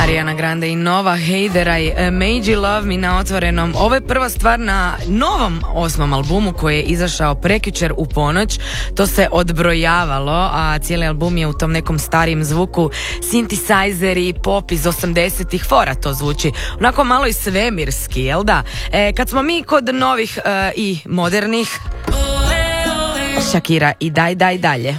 Ariana Grande i Nova, Hey There I Made You Love Me na Otvorenom. Ovo je prva stvar na novom 8. albumu koji je izašao prekjučer u ponoć. To se odbrojavalo, a cijeli album je u tom nekom starijem zvuku, synthesizer i pop iz 80-ih, fora to zvuči. Onako malo i svemirski, jel da? Kad smo mi kod novih i modernih, Shakira i Daj dalje.